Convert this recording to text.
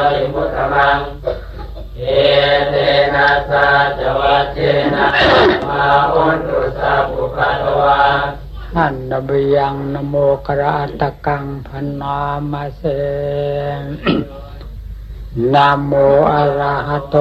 อิมุตตมังเอเตนะสัจวัชเชนะมาอุนตุสัพพุปัตวาอันนบยังนโมกราตกังพนามเสนะโมอะระหะโต